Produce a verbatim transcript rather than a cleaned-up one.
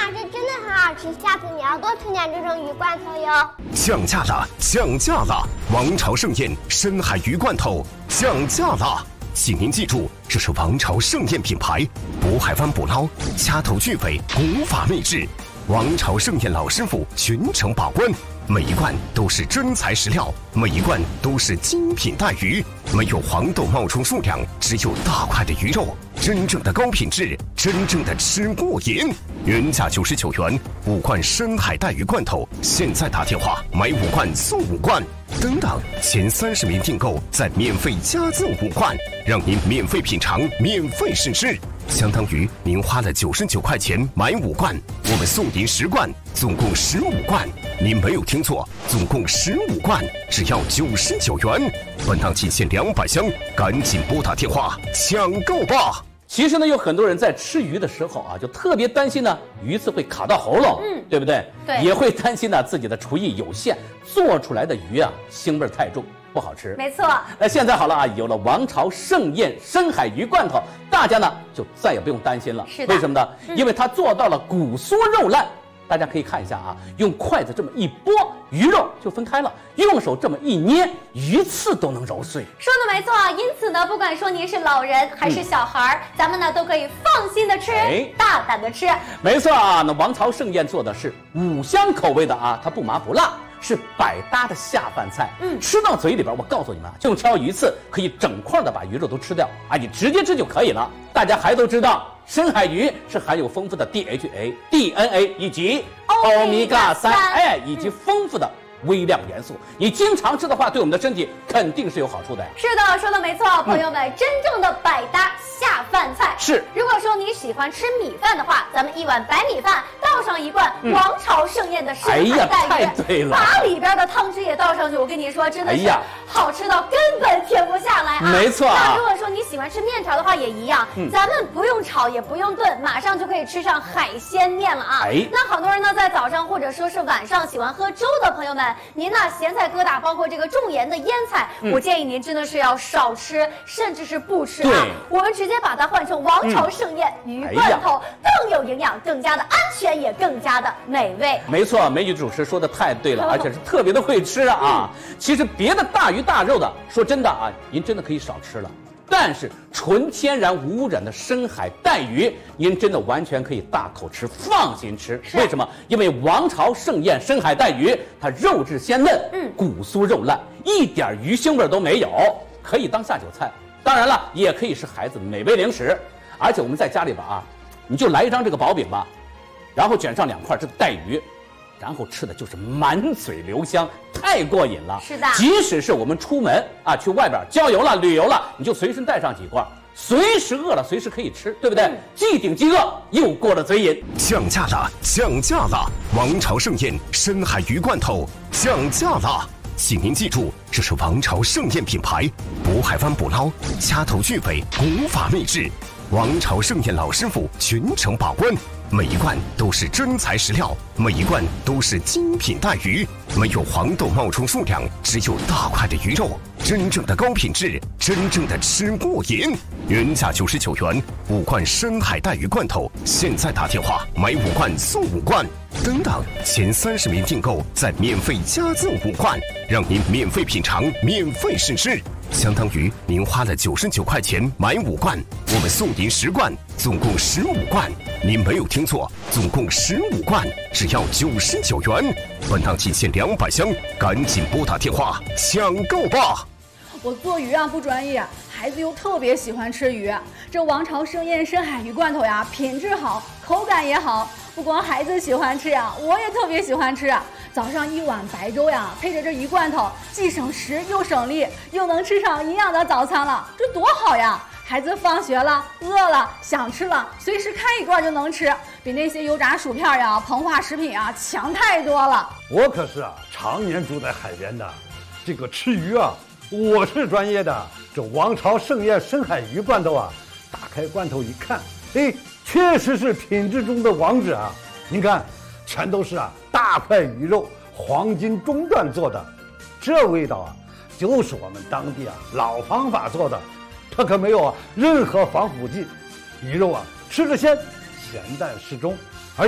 这真的很好吃，下次你要多囤点这种鱼罐头哟。 降价了，降价了！王朝盛宴深海鱼罐头降价了，请您记住，这是王朝盛宴品牌，渤海湾捕捞，掐头去尾，古法秘制。王朝盛宴老师傅全程把关，每一罐都是真材实料，每一罐都是精品带鱼，没有黄豆冒充数量，只有大块的鱼肉，真正的高品质，真正的吃过瘾。原价九十九元，五罐深海带鱼罐头，现在打电话买五罐送五罐，等等，前三十名订购再免费加赠五罐，让您免费品尝，免费试吃。相当于您花了九十九块钱买五罐，我们送您十罐，总共十五罐。您没有听错，总共十五罐，只要九十九元。本档仅限两百箱，赶紧拨打电话抢购吧！ 其实呢，有很多人在吃鱼的时候啊，就特别担心呢，鱼刺会卡到喉咙，嗯，对不对？ 对， 也会担心呢自己的厨艺有限，做出来的鱼啊腥味太重，不好吃。 没错。 那现在好了啊，有了王朝盛宴深海鱼罐头，大家呢就再也不用担心了。 是的。 为什么呢？ 嗯、 因为它做到了骨酥肉烂。大家可以看一下啊，用筷子这么一拨，鱼肉就分开了；用手这么一捏，鱼刺都能揉碎。 说的没错，因此呢，不管说您是老人还是小孩、嗯、咱们呢都可以放心的吃，哎、大胆的吃。 没错啊，那王朝盛宴做的是五香口味的啊，它不麻不辣。是百搭的下饭菜，嗯，吃到嘴里边，我告诉你们啊，就挑鱼刺，可以整块的把鱼肉都吃掉啊，你直接吃就可以了。大家还都知道，深海鱼是含有丰富的 D H A、D N A 以及欧米伽三，哎，以及丰富的微量元素，你经常吃的话，对我们的身体肯定是有好处的。 是的，说的没错，朋友们，嗯、真正的百搭下饭菜是。 如果说你喜欢吃米饭的话，咱们一碗白米饭倒上一罐王朝盛宴的深海带鱼， 哎呀，太对了， 把里边的汤汁也倒上去，我跟你说，真的是好吃到根本停不下来啊！ 没错、啊。 那如果说你喜欢吃面条的话，也一样，嗯、咱们不用炒，也不用炖，马上就可以吃上海鲜面了啊！哎，那很多人呢，在早上或者说是晚上喜欢喝粥的朋友们。您呢，咸菜疙瘩，包括这个重盐的腌菜，嗯、我建议您真的是要少吃，甚至是不吃啊。我们直接把它换成王朝盛宴、嗯、鱼罐头，哎、更有营养，更加的安全，也更加的美味。 没错，美女主持说的太对了，而且是特别的会吃啊。嗯、其实别的大鱼大肉的，说真的啊，您真的可以少吃了。但是纯天然无污染的深海带鱼，您真的完全可以大口吃，放心吃。为什么？因为王朝盛宴深海带鱼，它肉质鲜嫩，嗯，骨酥肉烂，一点鱼腥味都没有，可以当下酒菜。当然了，也可以是孩子美味零食。而且我们在家里边啊，你就来一张这个薄饼吧，然后卷上两块这个带鱼。然后吃的就是满嘴留香，太过瘾了。 是的， 即使是我们出门啊，去外边郊游了、旅游了，你就随身带上几罐，随时饿了随时可以吃，对不对？嗯、既顶饥饿，又过了嘴瘾。 降价了，降价了！王朝盛宴深海鱼罐头降价了，请您记住，这是王朝盛宴品牌，渤海湾捕捞，掐头去尾，古法秘制。王朝盛宴老师傅全程把关，每一罐都是真材实料，每一罐都是精品带鱼，没有黄豆冒充数量，只有大块的鱼肉，真正的高品质，真正的吃过瘾。原价九十九元，五罐深海带鱼罐头，现在打电话买五罐送五罐，等等，前三十名订购再免费加赠五罐，让您免费品尝，免费试吃。相当于您花了九十九块钱买五罐，我们送您十罐，总共十五罐。您没有听错，总共十五罐，只要九十九元。本档仅限两百箱，赶紧拨打电话抢购吧！ 我做鱼啊不专业，孩子又特别喜欢吃鱼。这王朝盛宴深海鱼罐头呀，品质好，口感也好。不光孩子喜欢吃呀，我也特别喜欢吃。早上一碗白粥呀，配着这鱼罐头，既省时又省力，又能吃上营养的早餐了，这多好呀！孩子放学了，饿了，想吃了，随时开一罐就能吃，比那些油炸薯片呀、膨化食品啊强太多了。 我可是啊，常年住在海边的，这个吃鱼啊，我是专业的。这王朝盛宴深海鱼罐头啊，打开罐头一看，哎，确实是品质中的王者啊！您看，全都是啊大块鱼肉，黄金中段做的，这味道啊，就是我们当地啊老方法做的。它可没有啊任何防腐剂，鱼肉啊吃着鲜，咸淡适中，